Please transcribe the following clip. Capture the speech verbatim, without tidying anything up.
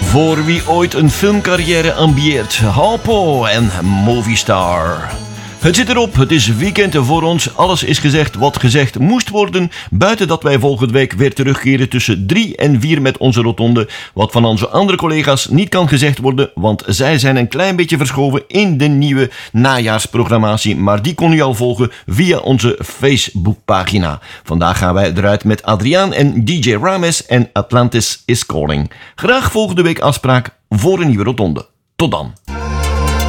Voor wie ooit een filmcarrière ambieert, Halpo en Movistar. Het zit erop, het is weekend voor ons, alles is gezegd wat gezegd moest worden, buiten dat wij volgende week weer terugkeren tussen drie en vier met onze rotonde, wat van onze andere collega's niet kan gezegd worden, want zij zijn een klein beetje verschoven in de nieuwe najaarsprogrammatie, maar die kon u al volgen via onze Facebookpagina. Vandaag gaan wij eruit met Adriaan en D J Rames en Atlantis is Calling. Graag volgende week afspraak voor een nieuwe rotonde. Tot dan.